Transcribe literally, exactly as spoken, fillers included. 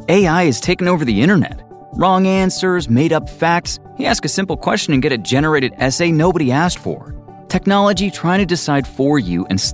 A I has taken over the internet. Wrong answers, made-up facts. You ask a simple question and get a generated essay nobody asked for. Technology trying to decide for you and